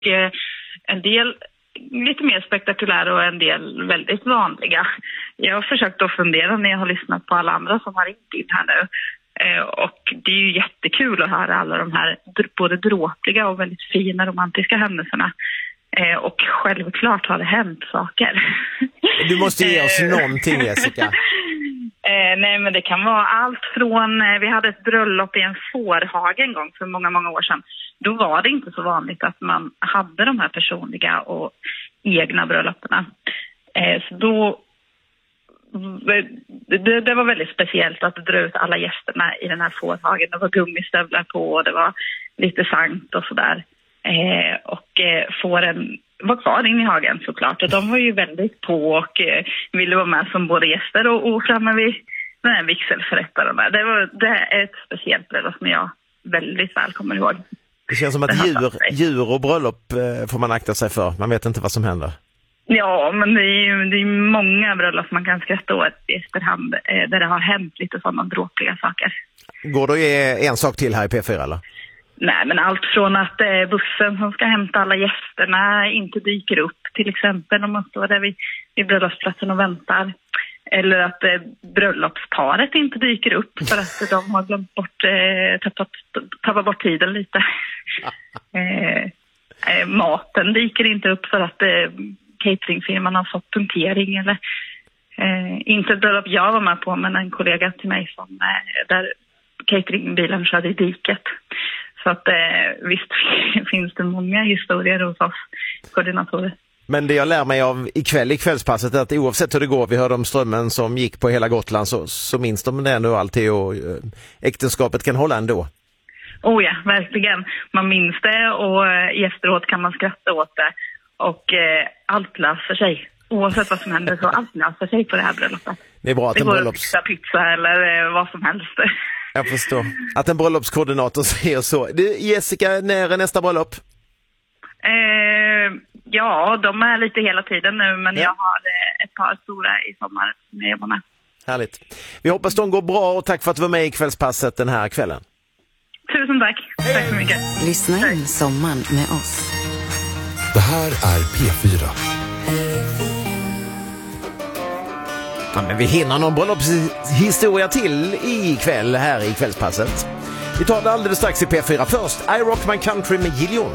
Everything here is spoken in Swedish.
en del lite mer spektakulära och en del väldigt vanliga. Jag har försökt att fundera när jag har lyssnat på alla andra som har ringt in här nu. Och det är ju jättekul att höra alla de här både dråpliga och väldigt fina romantiska händelserna. Och självklart har det hänt saker. Du måste ge oss någonting, Jessica. Nej, men det kan vara allt från... Vi hade ett bröllop i en fårhage en gång för många, många år sedan. Då var det inte så vanligt att man hade de här personliga och egna brölloperna. Så då... Det var väldigt speciellt att dra ut alla gästerna i den här fårhagen. Det var gummistövlar på och det var lite sankt och sådär. Och fåren var kvar in i hagen såklart. Och de var ju väldigt på och ville vara med som både gäster och framme vid den här vigselförrättaren. Det är ett speciellt bröllop som jag väldigt väl kommer ihåg. Det känns som att djur och bröllop får man akta sig för. Man vet inte vad som händer. Ja, men det är många bröllop man kan skratta åt i efterhand där det har hänt lite sådana dråpliga saker. Går det att ge en sak till här i P4 eller? Nej, men allt från att bussen som ska hämta alla gästerna inte dyker upp till exempel om man står där vid bröllopsplatsen och väntar. Eller att bröllopsparet inte dyker upp för att de har glömt bort, tappat bort tiden lite. Maten dyker inte upp för att cateringfirman har fått punktering eller inte ett bröllop jag var med på, men en kollega till mig som där cateringbilen körde i diket. Så att visst finns det många historier hos oss koordinatorer. Men det jag lär mig av ikväll i kvällspasset är att oavsett hur det går, vi hörde om strömmen som gick på hela Gotland, så minns de det ändå alltid och äktenskapet kan hålla ändå. Oh ja, verkligen. Man minns det och efteråt kan man skratta åt det och allt löser sig. Oavsett vad som händer så allt löser sig på det här bröllopet. Det är bra att det går att fixa pizza eller vad som helst. Jag förstår. Att en bröllopskoordinator säger så. Du, Jessica, när är nästa bröllop? Ja, de är lite hela tiden nu, men jag har ett par stora i sommar som jag jobbar med. Härligt. Vi hoppas de går bra och tack för att du var med i kvällspasset den här kvällen. Tusen tack. Tack så mycket. Lyssna in sommaren med oss. Det här är P4. Ja, men vi hinner någon bröllopshistoria till ikväll här i kvällspasset. Vi tar det alldeles strax i P4. Först I Rock My Country med Gillion.